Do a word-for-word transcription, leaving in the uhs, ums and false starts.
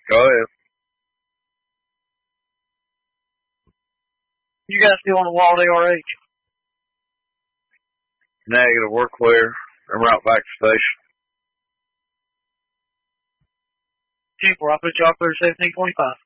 Go ahead. You guys still on the wall at A R H? Negative. We're clear. I'm right back to station. ten four, I'll put y'all clear seventeen twenty-five.